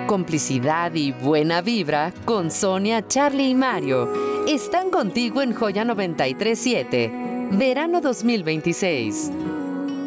Complicidad y buena vibra con Sonia, Charlie y Mario. Están contigo en Joya 937, verano 2026.